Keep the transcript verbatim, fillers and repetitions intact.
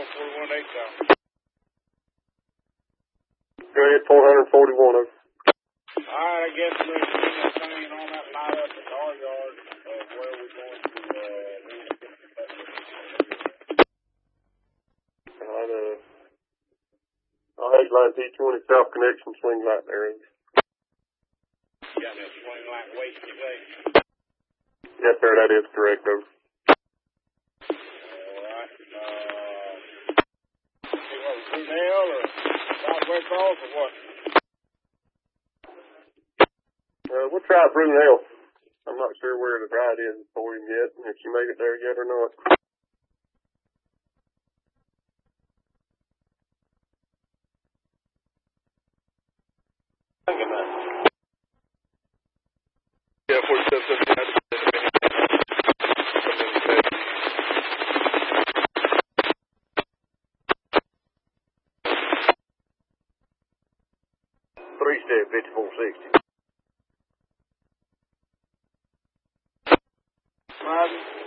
on forty-one eight thousand. Go ahead, four forty-one. All right, I guess we're doing that thing on that night up at our yard of where we're going to, uh, Alright, uh, I'll headline P twenty South Connection swing light there. You got that swing light waiting today? Yes, sir, that is correct, though. Alright, uh, see what, Brunel or Southwest Cross or what? Uh, we'll try Brunel. I'm not sure where the ride is for him yet, if you made it there yet or not. Yeah, forty-seven seventy-nine. Three step, fifty-four sixty. Pardon?